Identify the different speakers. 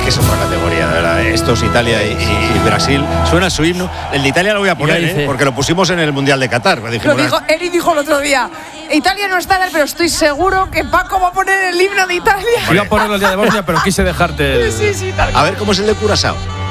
Speaker 1: que es otra categoría, de verdad. Estos Italia y Brasil, suena su himno. El de Italia lo voy a poner, porque lo pusimos en el Mundial de Qatar.
Speaker 2: Eri dijo el otro día, Italia no está, pero estoy seguro que Paco va a poner el himno de Italia.
Speaker 3: Iba a ponerlo el día de Bosnia, pero quise dejarte.
Speaker 2: Sí, tal.
Speaker 1: A ver cómo es el de Curazao.